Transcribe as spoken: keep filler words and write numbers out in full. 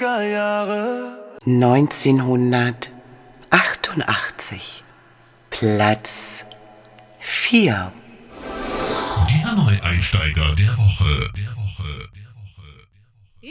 Jahre. neunzehnhundertachtundachtzig. Platz vier. Der Neueinsteiger der Woche. Der Woche. Der